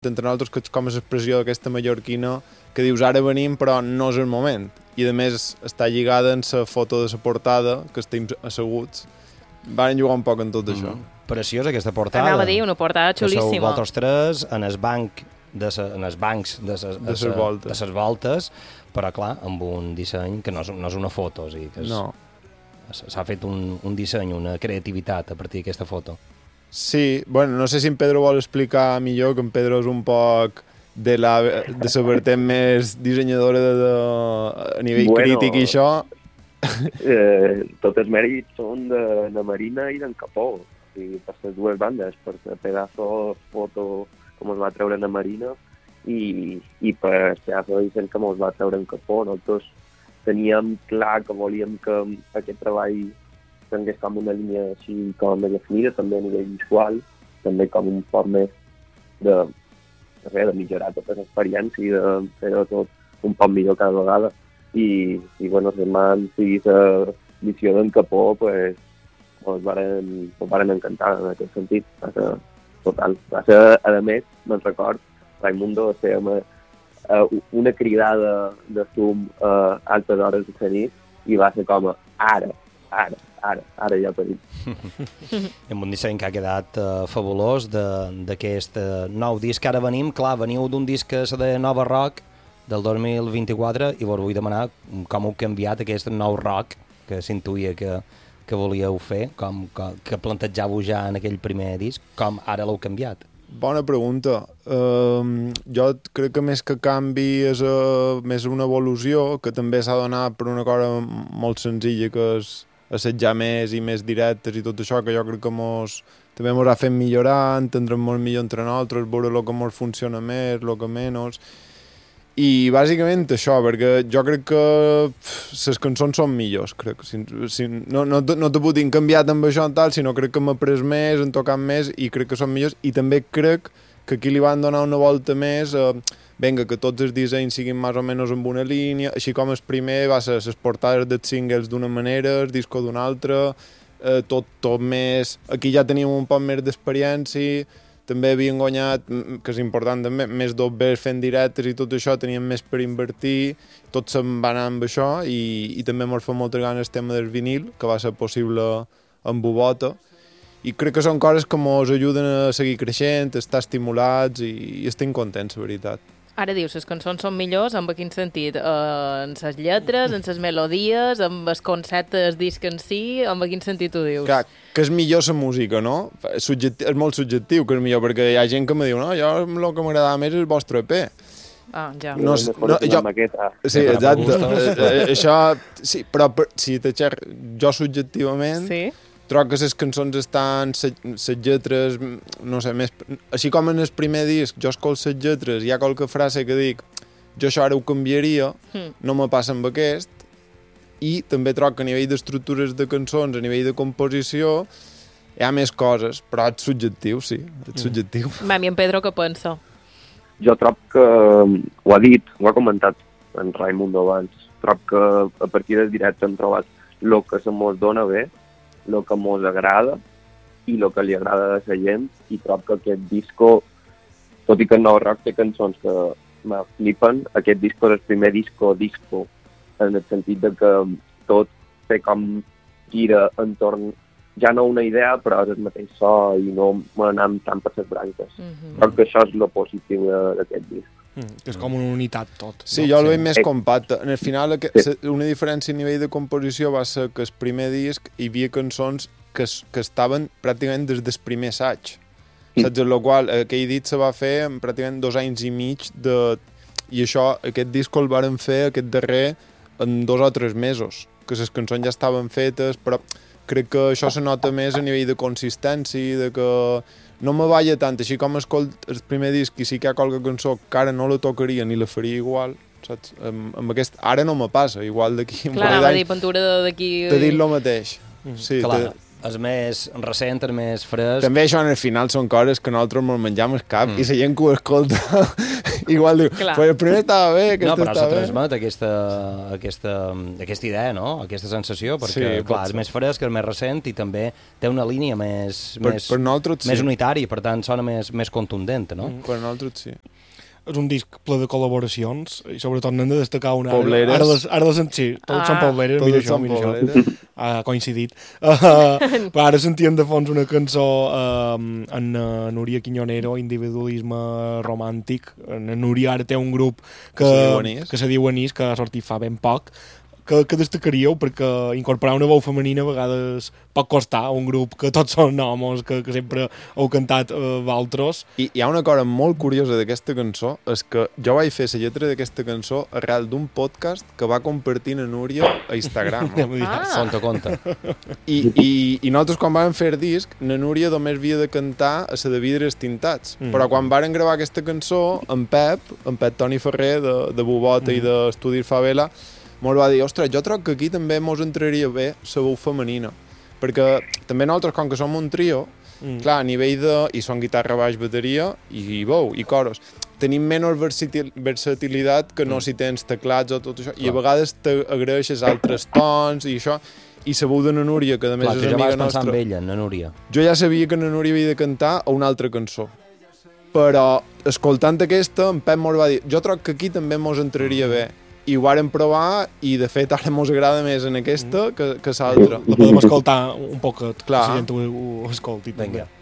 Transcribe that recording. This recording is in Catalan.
entre nosaltres que és com l'expressió d'aquesta mallorquina que dius ara venim però no és el moment, i a més està lligada en la foto de la portada que estem asseguts. Van jugar un poc en tot això. Preciosa aquesta portada. Anava a dir, una portada xulíssima. Que sou vosaltres tres en els bancs de les voltes, però clar, amb un disseny que no és una foto, o sigui, que s'ha fet un disseny, una creativitat a partir d'aquesta foto. Sí, bueno, no sé si en Pedro vol explicar millor, que en Pedro és un poc de la vertent més dissenyadora a nivell crític i això. Tots els mèrits són de la Marina i d'en Capó, i per les dues bandes, per la pedazo foto com es va treure en la Marina i per el pedazo de disseny que es va treure en Capó. Nosaltres teníem clar que volíem que aquest treball tingués com una línia així com més definida, també a nivell visual, també com un poc més de millorar tota l'experiència i de fer tot un poc millor cada vegada. I bueno, els germans i la visió d'en Capó pues varen encantar en aquest sentit. Va ser total. Va ser, a més, me'n record, Raimundo, una cridada de fum a altes hores de la nit i va ser com ara ja tenim. Amb un disseny que ha quedat fabulós d'aquest nou disc. Ara veniu d'un disc que se deia Nova Rock del 2024 i vos vull demanar com heu canviat aquest nou rock que s'intuïa que volíeu fer, que plantejàveu ja en aquell primer disc, com ara l'heu canviat? Bona pregunta. Jo crec que més que canvi és més una evolució que també s'ha donat per una cosa molt senzilla, que és assetjar més i més directes i tot això, que jo crec que també ens ha fet millorar, entendre'm molt millor entre nosaltres, veure el que ens funciona més, el que menys. I bàsicament això, perquè jo crec que les cançons són millors, crec. No te puc dir canviat amb això tal, sinó crec que m'ha pres més, han tocat més i crec que són millors. I també crec que aquí li van donar una volta més, vinga, que tots els dissenys siguin més o menys amb una línia, així com el primer va ser les portades dels singles d'una manera, el disco d'una altra, tot més... Aquí ja teníem un poc més d'experiència, també havien guanyat, que és important també, més d'OBs fent directes i tot això, teníem més per invertir, tot se'n va anar amb això i també ens fa molta gana el tema del vinil, que va ser possible amb Bubota, i crec que són coses que ens ajuden a seguir creixent, a estar estimulats i estem contents, la veritat. Ara dius, les cançons són millors, en quin sentit? En les lletres, en les melodies, en el concepte del disc en si, en quin sentit ho dius? Clar, que és millor la música, no? És molt subjectiu que és millor, perquè hi ha gent que me diu, no, jo el que m'agradava més és el vostre EP. Ah, ja. Sí, exacte. Això, sí, però si jo subjectivament... Sí? Trobo que les cançons estan, les lletres, no sé, més... Així com en el primer disc, jo escolto les lletres, hi ha qualque frase que dic, jo això ara ho canviaria, no me passa amb aquest, i també trobo que a nivell d'estructures de cançons, a nivell de composició, hi ha més coses, però és subjectiu, sí, és subjectiu. Mami, en Pedro què pensa? Jo trobo que, ho ha dit, ho ha comentat en Raimundo abans, trobo que a partir del directe hem trobat el que se mos dona bé, el que mos agrada i el que li agrada a la gent, i trobo que aquest disco, tot i que el Nou Rock té cançons que me flipen, aquest disco és el primer disco en el sentit de que tot té com gira entorn, ja no una idea, però és el mateix so i no anem tant per les branques. Crec que això és el positiu d'aquest disc. Que és com una unitat tot. Sí, jo el veig més compacte. En el final, una diferència a nivell de composició va ser que el primer disc hi havia cançons que estaven pràcticament des del primer assaig. Saps? En el qual aquell disc se va fer en pràcticament 2 anys i mig i això, aquest disc el varen fer aquest darrer en 2 o 3 mesos, que les cançons ja estaven fetes, però crec que això se nota més a nivell de consistència, de que no me balla tant, així com escolt el primer disc i sí que hi ha qualque cançó que ara no la tocaria ni la faria igual, saps? Amb aquest, ara no me passa, igual d'aquí un parell d'anys... Clar, anava a dir pintura d'aquí... T'he dit el mateix. Sí, clar, és més recent, és més fresc... També això, al final, són coses que nosaltres ens menjam el cap i la gent que ho escolta Igual diu, Clar. però el primer estava bé, No, aquest però se estava bé. transmet aquesta idea, no? Aquesta sensació, perquè, Sí, pot clar, és ser. més fresc, és més recent i també té una línia Per nosaltres sí. més unitari, per tant sona més contundent, no? Per nosaltres sí. És un disc ple de col·laboracions i sobretot n'hem de destacar una. Pobleres. Sí, tots són pobleres, Tots mira són això. pobleres. Ha coincidit. Però ara sentíem de fons una cançó en Núria Quiñonero, Individualisme romàntic. En Núria ara té un grup que se diu Anís, que ha sortit fa ben poc. Que destacaríeu? Perquè incorporar una veu femenina a vegades pot costar a un grup que tots són homes, que sempre heu cantat valtros. I hi ha una cosa molt curiosa d'aquesta cançó, és que jo vaig fer la lletra d'aquesta cançó arrel d'un podcast que va compartir na Núria a Instagram. Conta. I nosaltres quan vam fer el disc, na Núria només havia de cantar a la de Vidres Tintats. Però quan varen gravar aquesta cançó, en Pep Toni Ferrer, de Bubota i d'Estudis Favela, mos va dir, ostres, jo trobo que aquí també mos entraria bé la veu femenina. Perquè també nosaltres, com que som un trio, clar, a nivell de... I són guitarra, baix, bateria i veu, i coros. Tenim menys versatilitat que no si tens teclats o tot això. I a vegades t'agraeixes altres tons i això. I la veu de na Núria, que a més és amiga nostra... amb ella, na Núria. Jo ja sabia que na Núria havia de cantar a una altra cançó. Però, escoltant aquesta, en Pep mos va dir, jo trobo que aquí també mos entraria bé. I ho vàrem provar i, de fet, ara mos agrada més en aquesta que l'altra. La podem escoltar un poquet, Clar. si la gent ho escolti. Vinga.